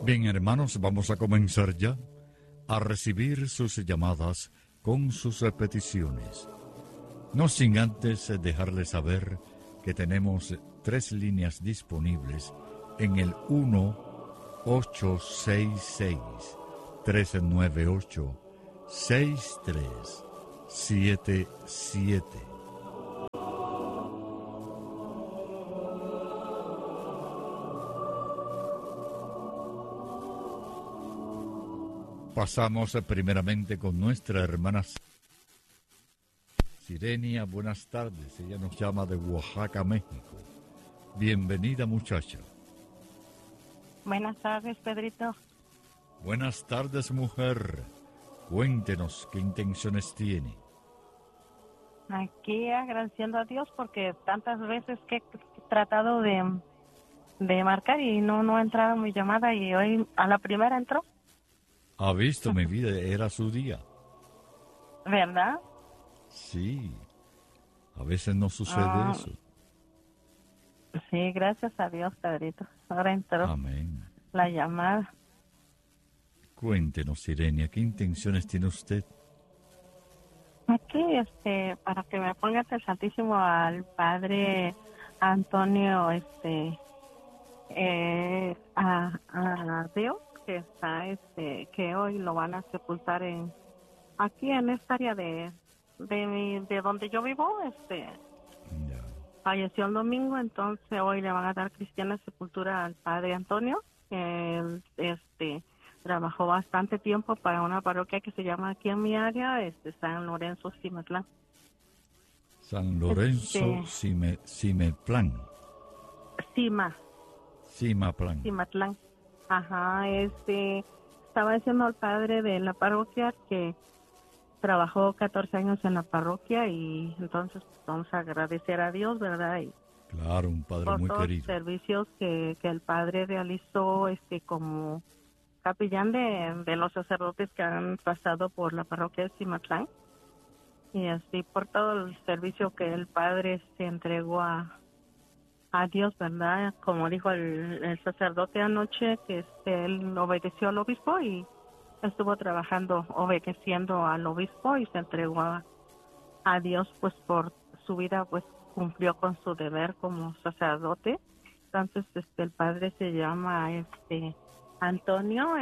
Bien, hermanos, vamos a comenzar ya a recibir sus llamadas con sus peticiones. No sin antes dejarles saber que tenemos 3 líneas disponibles en el 1-866-398-6377. Pasamos primeramente con nuestra hermana Sirenia. Buenas tardes, ella nos llama de Oaxaca, México. Bienvenida, muchacha. Buenas tardes, Pedrito. Buenas tardes, mujer. Cuéntenos qué intenciones tiene. Aquí agradeciendo a Dios porque tantas veces que he tratado de marcar y no ha entrado mi llamada y hoy a la primera entró. ¿Ha visto mi vida? Era su día. ¿Verdad? Sí. A veces no sucede eso. Sí, gracias a Dios, Pedrito. Ahora entró. Amén. La llamada. Cuéntenos, Sirenia, ¿qué intenciones tiene usted? Aquí, para que me pongas el Santísimo al Padre Antonio, a Dios, que está, que hoy lo van a sepultar aquí en esta área de donde yo vivo, Ya. falleció el domingo, entonces hoy le van a dar cristiana sepultura al Padre Antonio. Él, trabajó bastante tiempo para una parroquia que se llama aquí en mi área, San Lorenzo, Cimatlán. San Lorenzo, Cimatlán. Cimatlán. Ajá, estaba diciendo al padre de la parroquia que trabajó 14 años en la parroquia y entonces vamos a agradecer a Dios, ¿verdad? Y claro, un padre por muy todos querido. los servicios que el padre realizó como capellán de los sacerdotes que han pasado por la parroquia de Cimatlán y así por todo el servicio que el padre se entregó a Dios, ¿verdad? Como dijo el sacerdote anoche, que él obedeció al obispo y estuvo trabajando, obedeciendo al obispo y se entregó a Dios, pues por su vida, pues cumplió con su deber como sacerdote. Entonces, el padre se llama Antonio,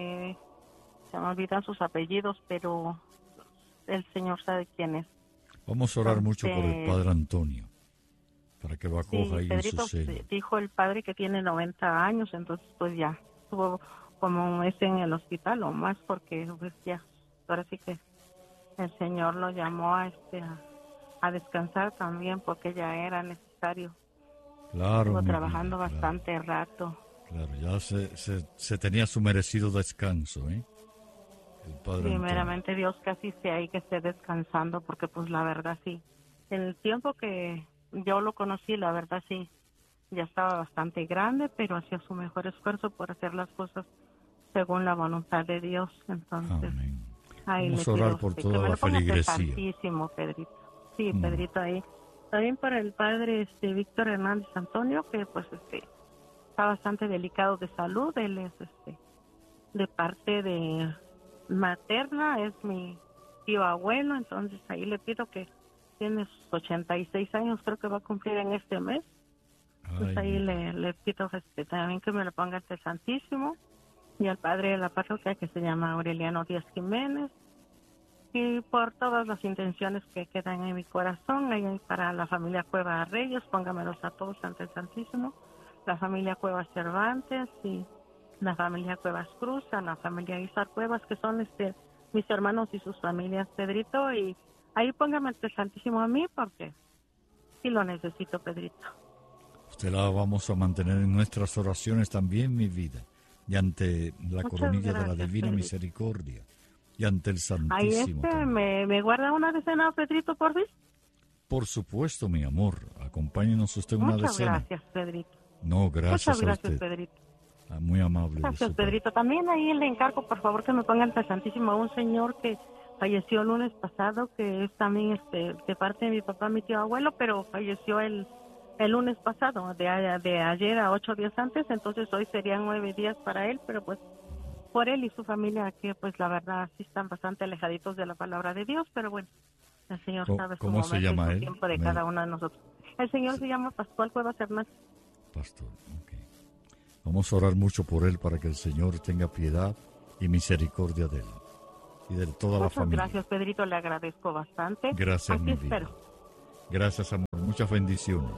se me olvidan sus apellidos, pero el Señor sabe quién es. Vamos a orar mucho por el Padre Antonio, para que lo acoja ahí Pedrito, en su seno. dijo el padre que tiene 90 años, entonces pues ya estuvo como un mes en el hospital o más, porque pues ya, ahora sí que el Señor lo llamó a descansar también, porque ya era necesario. Claro, Estuvo mi trabajando vida, bastante rato. Claro, ya se tenía su merecido descanso, ¿eh? El Padre Primeramente Dios casi sea ahí que esté descansando, porque pues la verdad sí, el tiempo que yo lo conocí, la verdad sí, ya estaba bastante grande, pero hacía su mejor esfuerzo por hacer las cosas según la voluntad de Dios. Entonces, amén. ahí Vamos le a orar pido por que toda me la lo ponga feligresía. santísimo, Pedrito. Sí, Pedrito, ahí. También para el padre Víctor Hernández Antonio, que pues está bastante delicado de salud. Él es de parte de materna, es mi tío abuelo, entonces ahí le pido que tiene sus 86 años, creo que va a cumplir en este mes. Pues ahí le pido también que me lo ponga ante el Santísimo y al padre de la parroquia que se llama Aureliano Díaz Jiménez, y por todas las intenciones que quedan en mi corazón, ahí para la familia Cueva Reyes, póngamelos a todos ante el Santísimo, la familia Cuevas Cervantes y la familia Cuevas Cruz, a la familia Izar Cuevas, que son mis hermanos y sus familias, Pedrito, y ahí póngame ante el Santísimo a mí, porque sí lo necesito, Pedrito. Usted la vamos a mantener en nuestras oraciones también, mi vida, y ante la coronilla de la Divina Pedrito. Misericordia, y ante el Ahí Santísimo. me guarda una decena, Pedrito, por fin. Por supuesto, mi amor, acompáñenos usted en una decena. Muchas gracias, Pedrito. No, gracias Muchas gracias, a usted. Pedrito. Muy amable. Gracias, Pedrito. También ahí le encargo, por favor, que me pongan ante el Santísimo a un señor que falleció el lunes pasado, que es también de parte de mi papá, mi tío abuelo, pero falleció el el lunes pasado, de ayer a 8 días antes, entonces hoy serían 9 días para él, pero pues por él y su familia, que pues la verdad sí están bastante alejaditos de la palabra de Dios, pero bueno, el Señor sabe su ¿Cómo se momento y llama su él? tiempo de cada uno de nosotros. El Señor se llama Pascual Cuevas Hernández. Pastor, ok. Vamos a orar mucho por él para que el Señor tenga piedad y misericordia de él y de toda la Muchas familia. gracias, Pedrito, le agradezco bastante. Gracias, Aquí mi vida. espero. Gracias, amor. Muchas bendiciones.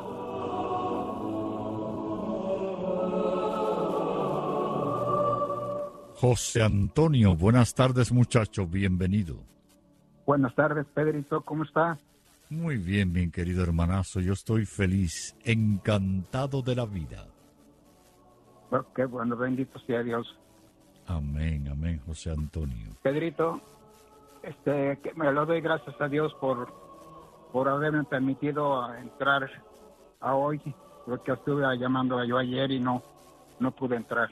José Antonio, buenas tardes, muchacho. Bienvenido. Buenas tardes, Pedrito, ¿cómo está? Muy bien, mi querido hermanazo. Yo estoy feliz, encantado de la vida. Bueno, qué bueno, bendito sea Dios. Amén, amén, José Antonio. Pedrito, que me lo doy gracias a Dios por haberme permitido entrar a hoy, porque estuve llamando yo ayer y no pude entrar.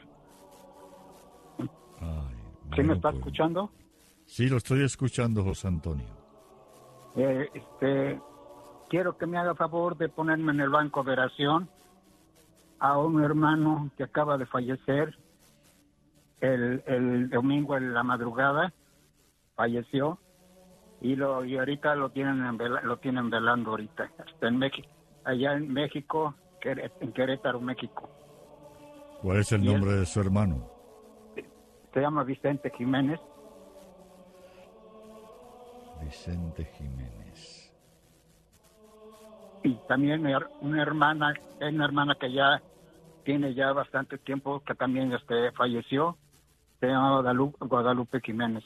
Ay, ¿Sí me bueno, está pues, escuchando? Sí, lo estoy escuchando, José Antonio. Quiero que me haga favor de ponerme en el banco de oración a un hermano que acaba de fallecer el domingo en la madrugada, falleció y ahorita lo tienen velando ahorita, está en México, allá en México, en Querétaro, México. ¿Cuál es el nombre de su hermano? Se llama Vicente Jiménez. Vicente Jiménez. Y también una hermana que ya tiene ya bastante tiempo, que también falleció, se llama Guadalupe Jiménez.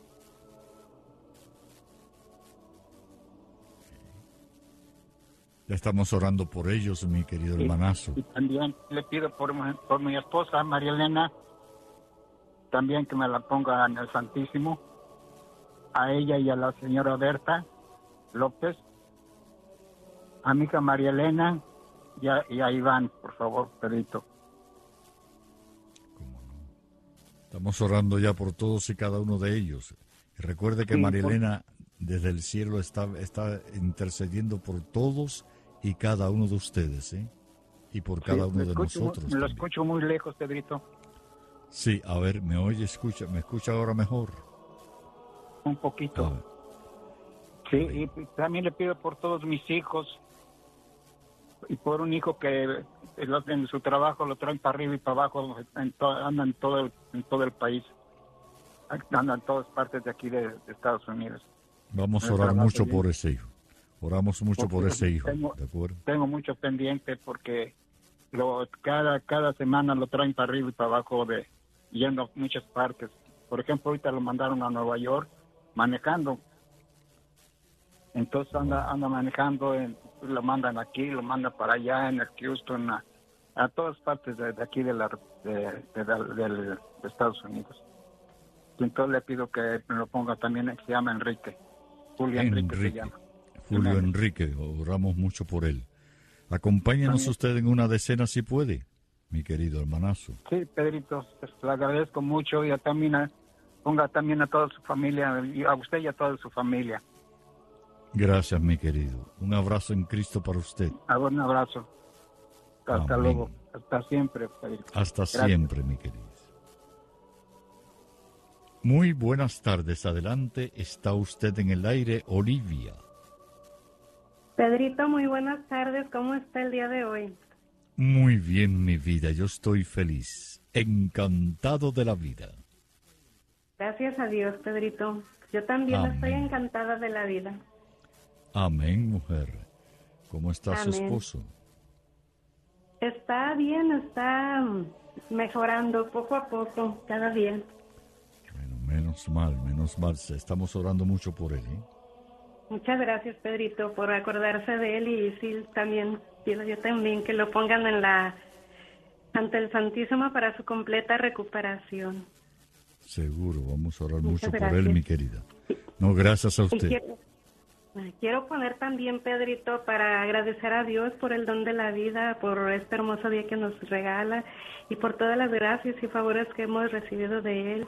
Ya estamos orando por ellos, mi querido hermanazo. Y también le pido por mi esposa, María Elena, también que me la ponga en el Santísimo, a ella y a la señora Berta López, a mi hija María Elena y a Iván, por favor, Pedrito. ¿Cómo no? Estamos orando ya por todos y cada uno de ellos. Y recuerde que Sí, María Elena desde el cielo está intercediendo por todos y cada uno de ustedes, ¿eh? Y por cada uno de nosotros. Me lo también. escucho muy lejos, Pedrito. Sí, a ver, me oye, me escucha ahora mejor. Un poquito. A ver. Sí, y también le pido por todos mis hijos y por un hijo que en su trabajo lo traen para arriba y para abajo, anda en todo el país, anda en todas partes de aquí de Estados Unidos. Vamos a Me orar trabajo mucho bien. por ese hijo. Oramos mucho por Porque ese hijo, ¿de acuerdo? Tengo mucho pendiente porque cada semana lo traen para arriba y para abajo, yendo a muchas partes. Por ejemplo, ahorita lo mandaron a Nueva York manejando. Entonces anda manejando, lo mandan aquí, lo mandan para allá, en el Houston, a todas partes de aquí de Estados Unidos. Entonces le pido que me lo ponga también, se llama Enrique. Julio Enrique se llama. Julio Enrique, oramos mucho por él. Acompáñenos usted en una decena si puede, mi querido hermanazo. Sí, Pedrito, pues, le agradezco mucho y también ponga también a toda su familia, y a usted y a toda su familia. Gracias, mi querido. Un abrazo en Cristo para usted. Un abrazo. Hasta Amén. luego. Hasta siempre, Pedrito. Hasta Gracias. siempre, mi querido. Muy buenas tardes. Adelante, está usted en el aire, Olivia. Pedrito, muy buenas tardes. ¿Cómo está el día de hoy? Muy bien, mi vida. Yo estoy feliz, encantado de la vida. Gracias a Dios, Pedrito. Yo también Amén. estoy encantada de la vida. Amén, mujer. ¿Cómo está su Amén. esposo? Está bien, está mejorando poco a poco, cada día. Bueno, menos mal. Estamos orando mucho por él, ¿eh? Muchas gracias, Pedrito, por acordarse de él y sí, también pido yo también que lo pongan ante el Santísimo para su completa recuperación. Seguro, vamos a orar Muchas mucho por él, gracias. mi querida. No, gracias a Y usted. quiero poner también, Pedrito, para agradecer a Dios por el don de la vida, por este hermoso día que nos regala y por todas las gracias y favores que hemos recibido de Él.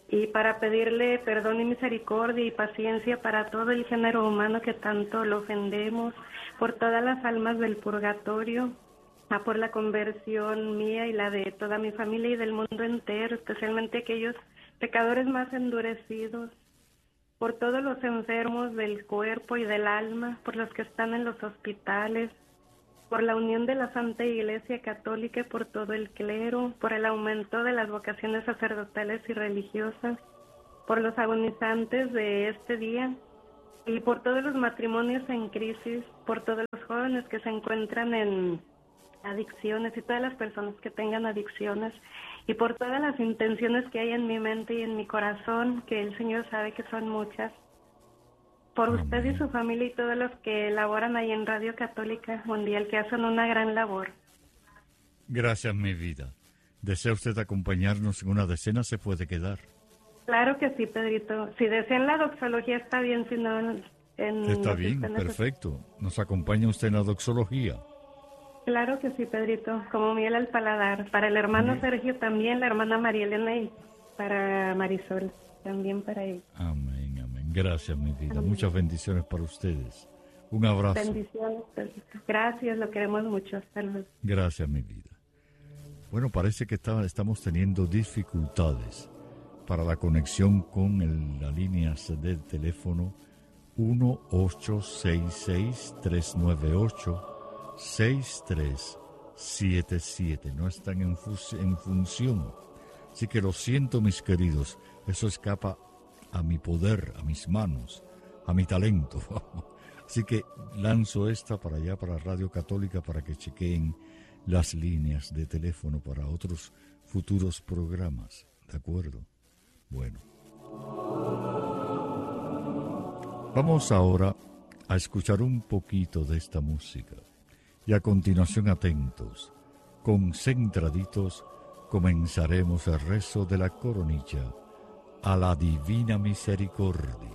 y para pedirle perdón y misericordia y paciencia para todo el género humano que tanto lo ofendemos, por todas las almas del purgatorio, por la conversión mía y la de toda mi familia y del mundo entero, especialmente aquellos pecadores más endurecidos, por todos los enfermos del cuerpo y del alma, por los que están en los hospitales, por la unión de la Santa Iglesia Católica y por todo el clero, por el aumento de las vocaciones sacerdotales y religiosas, por los agonizantes de este día y por todos los matrimonios en crisis, por todos los jóvenes que se encuentran en adicciones y todas las personas que tengan adicciones y por todas las intenciones que hay en mi mente y en mi corazón, que el Señor sabe que son muchas. Por usted y su familia y todos los que laboran ahí en Radio Católica Mundial, que hacen una gran labor. Gracias, mi vida. ¿Desea usted acompañarnos en una decena? ¿Se puede quedar? Claro que sí, Pedrito. Si desean la doxología está bien, si no... Está bien, perfecto. ¿Nos acompaña usted en la doxología? Claro que sí, Pedrito, como miel al paladar. Para el hermano Sergio también, la hermana María Elena y para Marisol, también para él. Amén, amén. Gracias, mi vida. Amén. Muchas bendiciones para ustedes. Un abrazo. Bendiciones, Pedrito. Gracias, lo queremos mucho. Hasta luego. Gracias, mi vida. Bueno, parece que estamos teniendo dificultades para la conexión con la línea del teléfono 1-866-398-6377. No están en función. Así que lo siento, mis queridos. Eso escapa a mi poder, a mis manos, a mi talento. Así que lanzo esta para allá, para Radio Católica, para que chequeen las líneas de teléfono para otros futuros programas. ¿De acuerdo? Bueno. Vamos ahora a escuchar un poquito de esta música. Y a continuación, atentos, concentraditos, comenzaremos el rezo de la coronilla a la Divina Misericordia.